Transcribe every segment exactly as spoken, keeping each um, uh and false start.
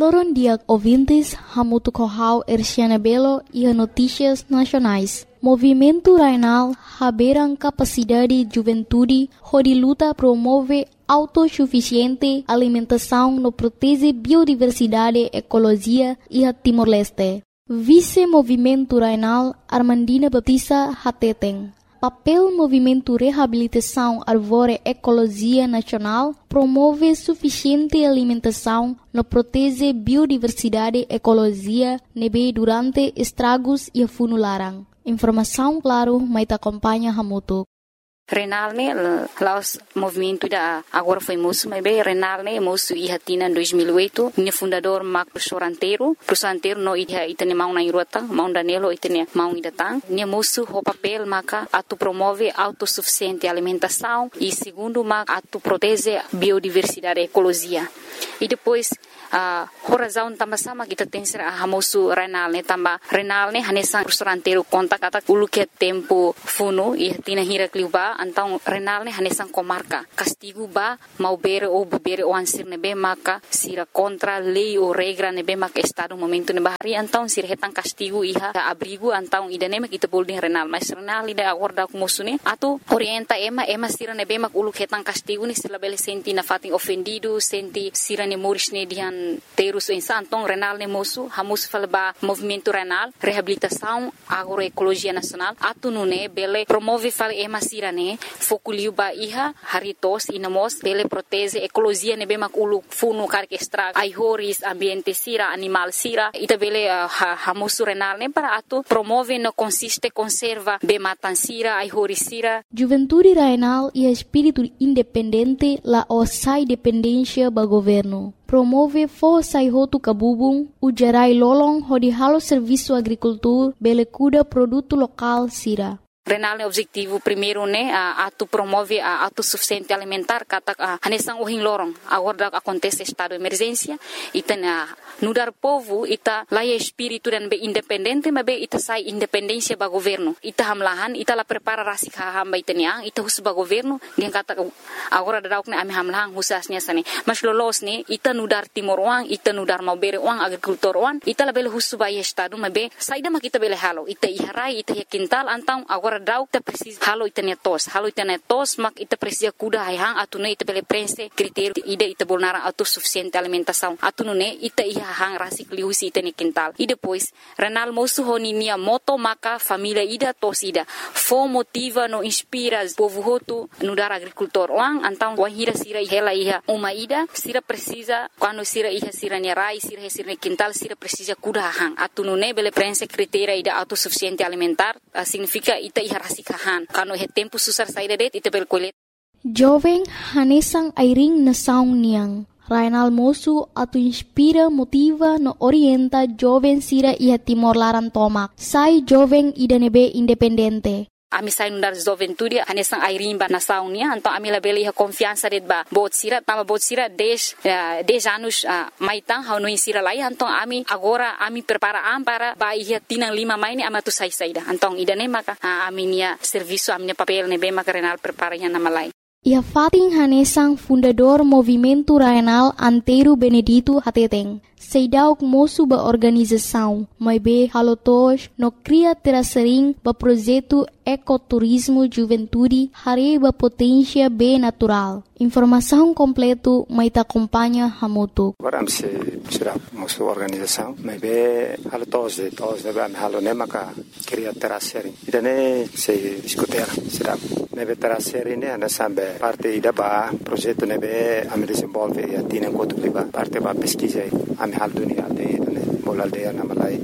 Loron dia ouvintes, hamutu kohau Erciana Belo e notícias nacionais. Movimento Rainal haberam capacidade de juventude, onde luta promove autossuficiente alimentação no protege biodiversidade, ecologia e a Timor-Leste. Vice-Movimento Rainal Armandina Baptista Hateteng. Papel Movimento Reabilitação Árvore Ecologia Nacional promove suficiente alimentação no protege biodiversidade, ecologia, nebe durante estragos e funularan. Informação claro, mas acompanha Hamutu. Renal ne laos movimento da agora foi moço, mas bem Renal ne moço e hatina em dois mil e oito, minha fundador Mark Soranteiro, Soranteiro no ida itane mau na irota, mau danelo itane mau idatang, minha moço o papel maca atu promove autossuficiente alimentação e segundo maca atu protege biodiversidade e ecologia. E depois a uh, razão também sama kita tem ser a moço Renal ne tamba Renal ne hanesan Soranteiro conta kata ulu que tempo funo e hatina hira kliuba então Renal ne hanesan comarca castigo ba mau bere ou bere ou ansir nebe maka sira contra lei ou regra nebe maka estado momento ne bahari então sira hetan castigo iha abrigo então idane mak kita bolding Renal mas Renal ida acorda com moço ne atu orienta ema ema sira nebe mak ulu hetan castigo ni sila bele senti na fatin ofendido senti sira ne moris ne dihan terus insa então Renal ne moço hamus falba movimento Renal reabilitação agroecologia nacional atu nune bele promove fale ema sira ne fokuliu ba iha haritos inamos bele protege ecologia ne bemak ulu funu karke extra aihoris ambiente sira animal sira ita bele uh, hamusu Renal ne para atu promove no consiste conserva be matan sira aihoris sira. Juventude Rainal e espírito independente la osai dependência ba governo. Promove força e roto cabubung, o gerai lolong hodi halo serviço agricultura, bele cuida produto local sira. Renal ne objetivo primeiro ne a atu promove a autossuficiente alimentar kata a hanesang uhin lorong agora acontece estado de emergência ita na nudar povo ita laia espírito dan be independente mas be ita sai independência ba governo ita hamlahan ita la prepara rasik hamba ita nia ita hus ba governo dia kata agora dauk ne ami hamlahan husasnya sane mas lolos ne ita nudar timor uang ita nudar mau bere uang agrikultor uang ita la bele hus ba estado mas be saida ma kita bele halo ita iharai ita ya kintal antang agora dauk ta precisa halo itane tos halo itane tos mak ita precisa kuda hang atune ita bele prense critério ida ita bolnara autossuficiente alimentação atune ita iha hang rasik liusi itane quintal e depois Renal moço honi nia moto maka família ida tos ida fo motiva no inspira povo hotu no dar agricultor lang antang wan hira sira hela iha uma ida sira precisa quando sira iha sira nia rai sira sira quintal sira precisa kuda hang atune bele prense critério ida autossuficiente alimentar uh, significa ita iha rasikahan kano he tempo susar saída det ita bel kolet jovem hanesang airing na saung niang Rainal moço atu inspira motiva no orienta jovem sira iha Timor Laran tomak sai jovem ida nebe independente. Ami sai nundar juventude hanesang airing ba nasaung nia então ami la bele iha confiança det ba bot sira tama bot sira dez dez anos uh, maitang hau no insira lai então ami agora ami prepara am para ba iha tinang lima mai ni amatu sai saida então ida ne maka uh, ami nia serviço ami nia papel ne be maka Renal prepara nya nama lai. Ia Fatin Hanesang fundador Movimento Rainal Antero Benedito Hateteng. Seidauk moço ba organização, mas be halotos no cria terasering ba projeto ecoturismo juventude hari ba potência be natural. Informação completo mai ta acompanha Hamutu. Agora se será moço organização, mas be halotos de todos de ba halo ne maka cria terasering. Idane se discutir será nebe terasering ne ana sambe parte ida ba projeto nebe am desenvolve e atina enquanto liba parte ba pesquisa am hal dunia de bol aldeia na Malai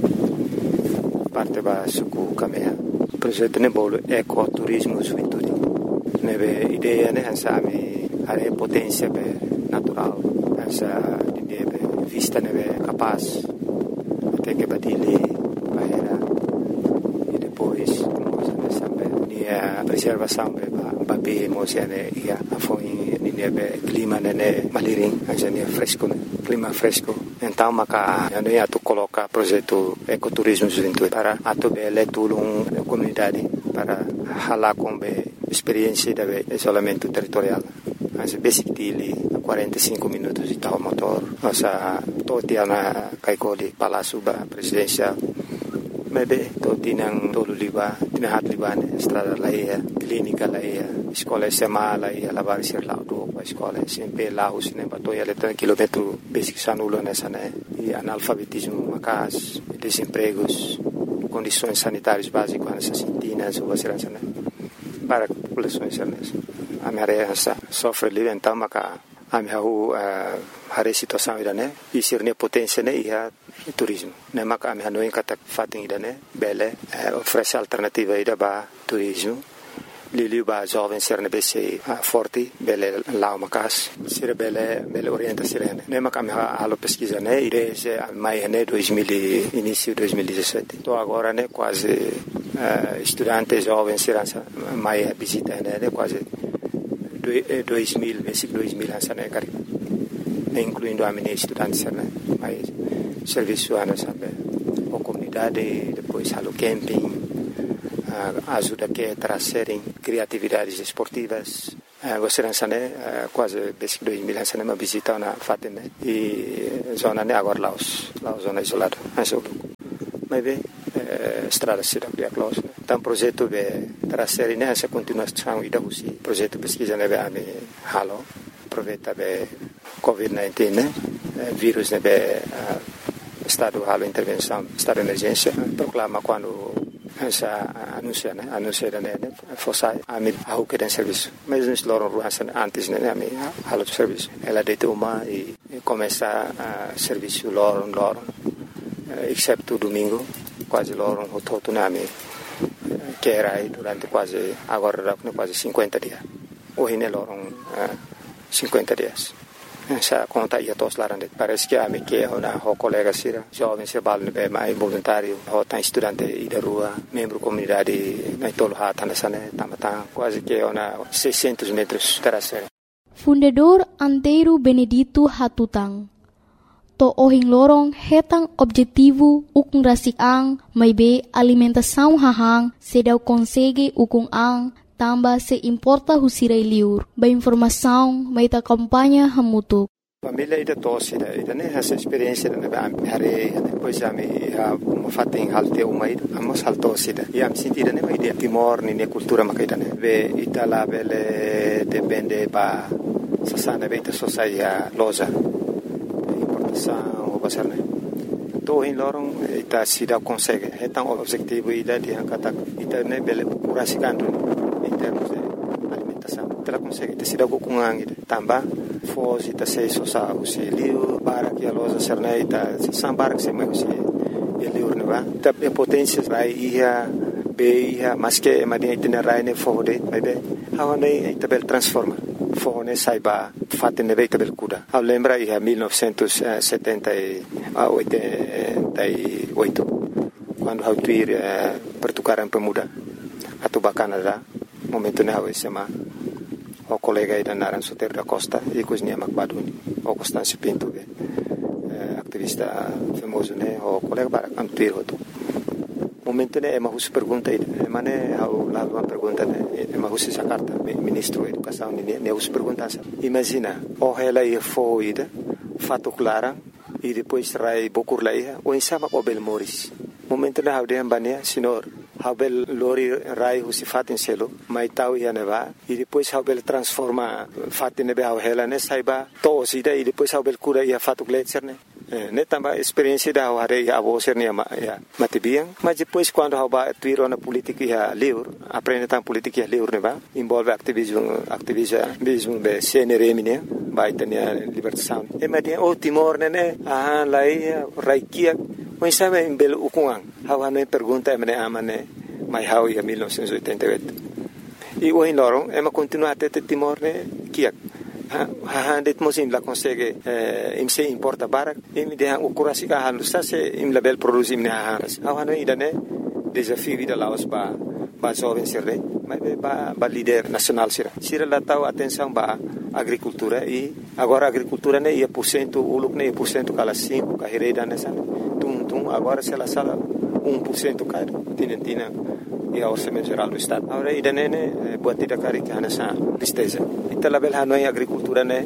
parte ba suku kamea projeto ne bol ecoturismo juventude nebe ideia ne hansa ami are potência be natural hansa de be vista nebe capaz até que badile bahera e depois nós sambe a preservação be ba be mosiane ia afoi ni nebe clima ne maliring hansa ne fresco clima fresco. Então, maka ano ia tu coloca projeto ecoturismo juventude para atu bele tulung comunidade para hala com be experiência de isolamento territorial. Mas basic dele quarenta e cinco minutos de tal motor Osa totia na kaikoli Palácio Presidencial. Maybe to tinang tolo liba, tinahat liba ne estrada laia, clínica laia, escola S M A laia, lavar ser lá do escola S M P lá os ne batoia letra quilômetro basic sanulo nessa né e analfabetismo macas, desempregos, condições sanitárias básicas nessas sintinas ou segurança né para populações nessa. A minha sofre ali então maca a minha hari situação ida né e sirne potência né ia turismo né maka a minha não encata fating ida né bele oferece alternativa ida ba turismo lili ba jovem ser ne bese forte bele lá macas sira bele bele orienta sirene né maka a minha alo pesquisa né ide mai né dois mil início dois mil e dezessete tô agora né quase uh, estudante jovem sirança mai visita né quase dois mil, versículo dois mil, sana é cari, incluindo a minha estudante, sana, mas serviço ana sabe, a comunidade, depois halo camping, ajuda que trazerem criatividades esportivas, você não sabe, quase versículo dois mil, sana uma visita na Fatima e zona né agora Laos, Laos zona isolada, mas bem estrada cidade de Aclaus. Então projeto de trazer nessa continuação e da usi projeto pesquisa nebe ame halo aproveita be covid dezenove né vírus nebe estado halo intervenção estado de emergência proclama quando essa anuncia né anuncia né fossai ame ao que tem serviço mas nos loram ruas antes né ame halo serviço ela deita uma e começa a serviço loram loram exceto domingo quase loram o todo name que era aí durante quase agora quase cinquenta dias hoje ne loram uh, cinquenta dias essa conta ia todos lá parece que a me que uma o colega sira jovem se bal ne mais voluntário o tá estudante e da rua membro comunidade na tolo hata nessa né tamata quase que uma seiscentos metros terasera. Fundador Antero Benedito Hatutang to ohing lorong hetang objetivo ukung rasik ang may be alimentação hahang sedaw konsege ukung ang tamba se importa husiray liur ba informação may ta kampanya hamutuk. Família ida tosse ida ida né essa experiência da hari depois já me uma fating halte uma ida amos haltosse ida e am sentida né ida timor ni cultura makaida né ve itala bele depende ba sasana beta sociedade loja o basarne to in lorong ita sida consegue então objetivo ida de angkata ita ne bele curasikandu em termos de alimentação ela consegue te sida kukungang ida tamba fos ita sei sosa usi liu para que a loja serne ita sambar que se mai usi liu ne va ta potência rai ia be ia mas que madia ita rai ne fode bebe hawane ita bel transforma fone saiba fatte ne veita bel kuda a lembra ia mil novecentos e setenta e oito quando hau tuir pertukaran pemuda atau Canada momento ne hau sema o colega ida naran Soter da Costa e cosnia Macbaduni o Constâncio Pinto be activista famoso ne o colega para antuir hoto momento ne ema hus pergunta ida mane hau la uma pergunta ne ema hus essa carta ministro da educação ne ne hus pergunta imagina o ela ia foi ida fato clara e depois rai bokur laia o insama o bel moris momento ne hau de ambania senhor hau bel lori rai hus fatin selo mai tau ia neva e depois hau bel transforma fatin ne hau ela ne saiba to sida e depois hau bel cura ia fato gletser ne ne tambah experiência da hari a você ne ya matibiang mas depois quando hau ba tuiro na política ya liur aprende tam política ya liur ne ba envolve ativismo ativismo be C N R M ne ba itania libertação e madia o timor ne ne ah lai raikia mas sabe em bel ukungang hau ne pergunta me amane mai hau ya mil novecentos e oitenta e oito e o in lorong ema continua te timor ne kiak ha det mosim la consegue im se importa barak im de o curasi ka han sta se im label produzi im ne ha ha ida ne desafio vida laos ba ba jovem sirre mas ba ba líder nacional sira sira la tau atenção ba agricultura e agora agricultura ne ia por cento uluk ne por cento kala cinco ka hereda nessa tum tum agora se la sala um por cento ka tinentina e a orçamento geral do estado agora ida ne ne buat tidak kari ka nessa tristeza ita label hanoi agricultura ne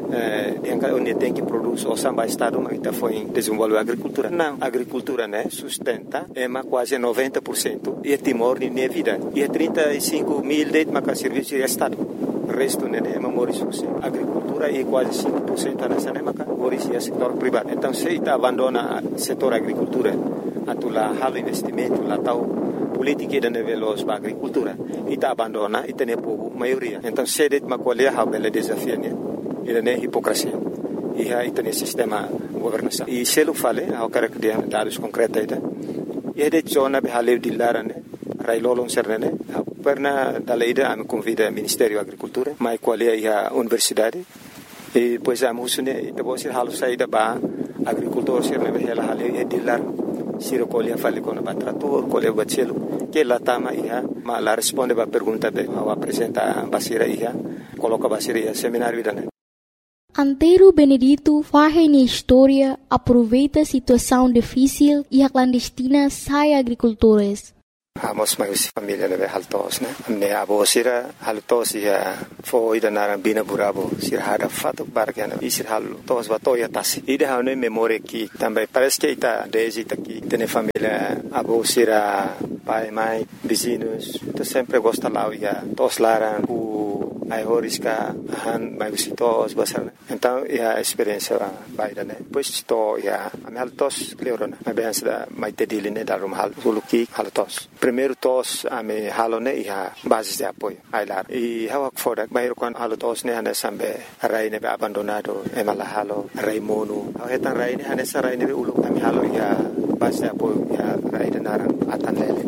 yang kalau dia tem que produz o samba estado mas está foi desenvolver agricultura não agricultura né sustenta é mais quase noventa por cento e Timor de minha vida e trinta e cinco mil de maca serviço de estado o resto né é memória agricultura e quase cinco por cento nessa né maca origem setor privado então se está abandona setor agricultura atula hal investimento lá tal política da nível da agricultura e está abandona e tem povo maioria então se det macolher a bela desafio né ele é hipocrisia e aí tem sistema governação e se ele fala ao cara que tem dados concretos aí e de zona be haleu de larane railolon sernene perna da leida am convida Ministério da Agricultura mai qualia ia universidade e pois am usune de bosir halu saída ba agricultor sernene hela haleu e de lar siro colia fale con batrator colia bacelo que la tama ia ma la responde ba pergunta be ao apresenta basira ia coloca basira ia seminário dane Antero Benedito faz na história, aproveita a situação difícil e a clandestina sai agricultores. Amos mais família neve haltos né, ne abo sira haltos ia foi da narambina burabo sira hada fato bargana e sira haltos batoia tasi. E de haune memória que também parece que está desde aqui tem família abo sira pai mãe vizinhos, tu sempre gosta lá ia tos laran ai horiska han mai visitos basar então a experiência vai da né pois to ia am haltos cleorona a bens da mai tediline da rum hal suluki haltos primeiro tos ame halone ia base de apoio ai lar e hawa foda mai kon haltos ne hana sambe rai ne abandonado e mala halo rai monu hetan rai ne hana sarai ne ulu ame halo ia base de apoio ia rai de naran atan lele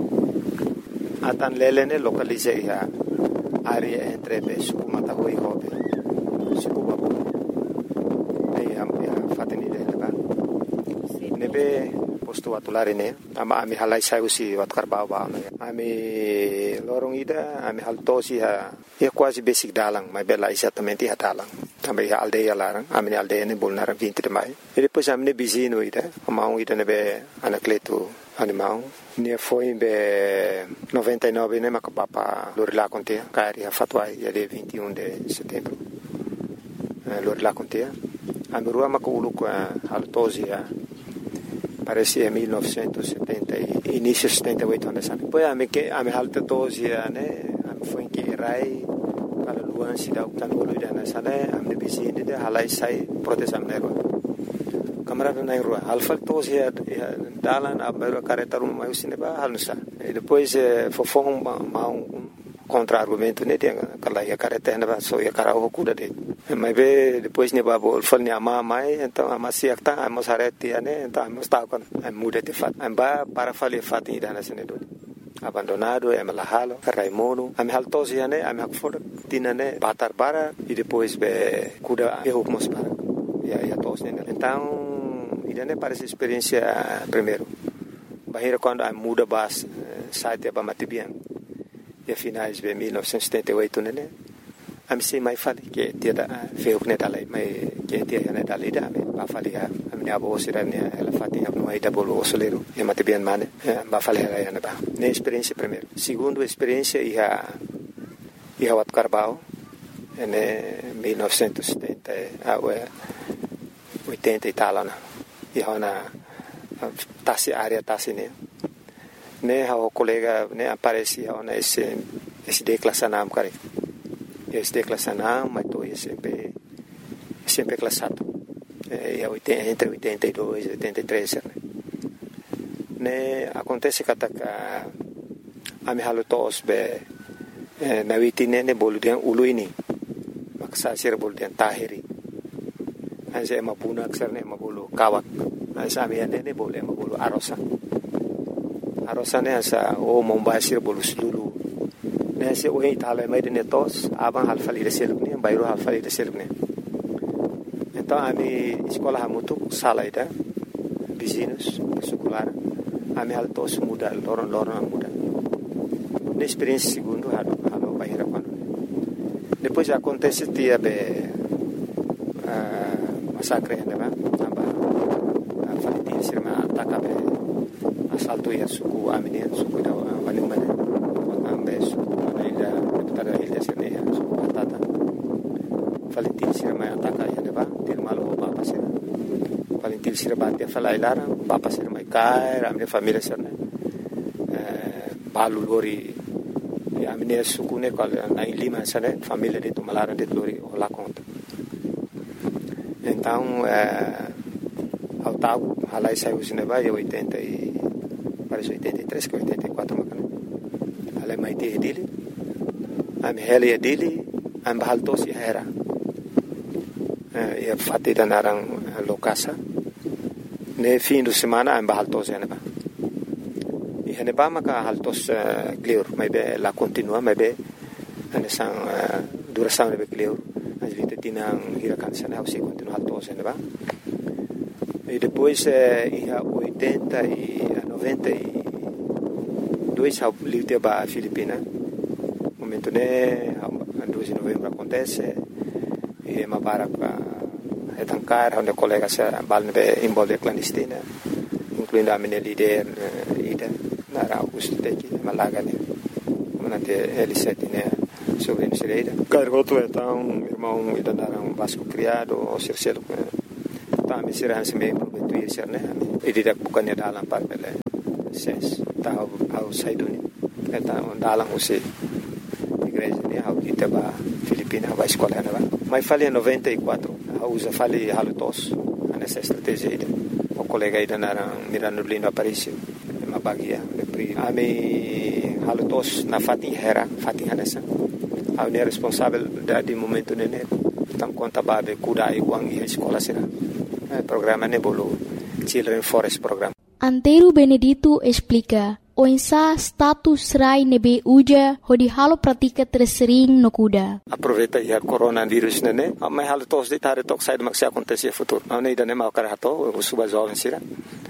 atan lele ne localize ia área entre suku matahui hobe suku babu e am ya fateni de leba nebe posto atulare ne ama ami halai sai usi wat karbau ba no ami lorong ida ami haltosi ha ya quase basic dalang mai bela exatamente ha dalang também ha aldeia larang ami aldeia ne bolnar vinte de mai e depois ami ne bizino ida ama ida nebe anacleto animal ne foi be noventa e nove né maca papa Lorila contea cari a fatwai ya de vinte e um de setembro Lorila contea a merua maca uluco haltosia parece em mil novecentos e setenta início setenta e oito anos poi a me que a me haltosia né a me foi que rai para luan se dá o tanolo de na sala a me bizine de halai sai proteção nego camarada na rua alfa todos ia dalan a mero careta um mais cinema halnusa e depois fofo um contra argumento né tem aquela ia careta na só ia cara o cuda de mas be depois ne babo fal ne ama mai então ama se acta amos arete né então amos tá com a muda de fat amba para falir fat ida na sene do abandonado é malahalo raimono am haltos ia né am hakfor tina né batar para e depois be cuda eu como para ia ia tos né então ida né parece experiência primeiro bahira quando a muda bas site ba matibian e finais de mil novecentos e setenta e oito né a me sei mais fale que dia da feu né dalai mai que dia né dalai da me ba fale a minha avó sira né ela fatinha no aí da bolo osoleiro e matibian mane ba fale ela ia ba né experiência primeiro segundo experiência ia ia wat carbau né mil novecentos e setenta a oitenta e tal né e hona tasi área tasi né né o colega né aparecia ona esse esse declassanam cara esse declassanam mas tô sempre sempre classado é entre oitenta e dois e oitenta e três né né acontece que a a me halo tos be na vitine ne boludian uluini maksa sir boludian tahiri asa ema puna aksar ne mabulu kawak asa me ne bolu mabulu arosa arosa ne asa o mombasir bolu sulu ne se o itala mai de netos aban halfali de selune bayro halfali de selune então a mi escola hamutu sala ida vizinhos secular a mi altos muda loron loron muda ne experiência segundo halo halo bayra quando depois acontece dia be massacre né ba aba faliti sirma ataka be assalto ya suku amine suku da wani mane ambe suku ida tada ilha sirne suku tata Valentil sira mai ataka ya neba dir malo bapa sira Valentil sira bate fala ilara bapa sira mai kai ramne família sira eh balu lori ya mine sukune kal na lima sira família de tumalara de lori ola conta então eh ao tago halai saiu neba e oitenta e parece oitenta e três que oitenta e quatro macana halai mai te dele am hele dele am bahaltos ya era e fatti da narang lokasa ne fim de semana am bahaltos ya neba e neba maka haltos clear mai be la continua mai be ane sang duração be clear as vita tinang hirakan sana se continua haltos ya neba e depois e a oitenta e a noventa e dois ao livre ba Filipina momento né dois de novembro acontece e uma barca é tancar onde colegas balne be involve clandestina incluindo a minha líder ida na Augusto Teki Malaga né manante L sete né sobre a Cireira cargoto então irmão ida dar um vasco criado o cercelo tá me será se me prometer ser né e didak bukannya dalam par bele ses tá ao saiduni então dalam você igreja né ao kita ba Filipina ba escola né ba mas falei em noventa e quatro a usa falei halutos nessa estratégia ida o colega ida na Mirano Lindo Aparicio uma bagia pri ami halutos na Fatih Hera Fatih Hanessa a ne responsável da de momento né tam conta babe kuda e uang e escola será programa Nebolo Children Forest Program. Antero Benedito explica o insa status rai nebe uja hodi halo pratika tersering no kuda. Aproveita ya coronavírus nene, mas halo tos de tare tok sai de acontecer futuro. Não nem dane mal karato, o suba jovem sira.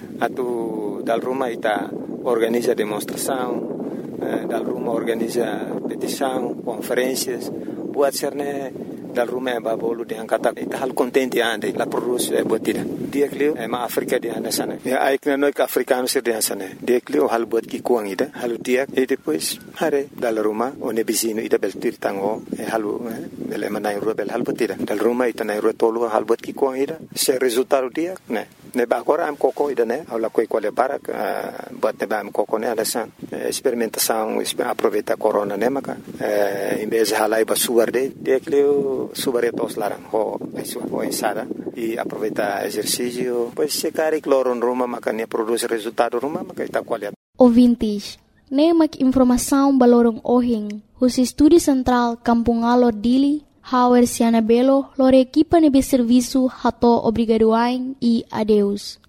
Atu dal Roma ita organiza demonstração, dal Roma organiza petição, conferências, buat serne dal Roma ba bolu de angkata ita hal contente ande la produce e botida. Dia klio e ma Afrika de anda sana. Ya aikna no ka africano sir de sana. Dia klio hal bot ki kuang ida, hal dia e depois hare dal Roma o ne bisino ida bel tirtango e halu bel manai rubel hal botida. Dal Roma ita na ro tolu hal bot ki kuang ida. Se resultado dia ne ne ba agora am coco ida ne ala coi quale barak bot ne ba am coco ne ala san. Experimentação aproveita corona ne maka. Em vez halai ba suarde dia klio subaretos larang ho ho ensada e aproveita exercício pois se cari cloro em Roma makanya produz resultado Roma maka ita qualidade. Ouvintes, nemak informação balorong ohing hus estúdio central Kampung Alor Dili Hauer Siana Belo lore equipa nebe serviço hato obrigadoain e adeus.